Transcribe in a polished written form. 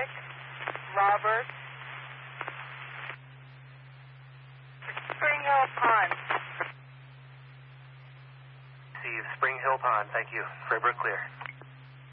Robert. Spring Hill Pond. Steve, Spring Hill Pond, thank you. Freiburg clear.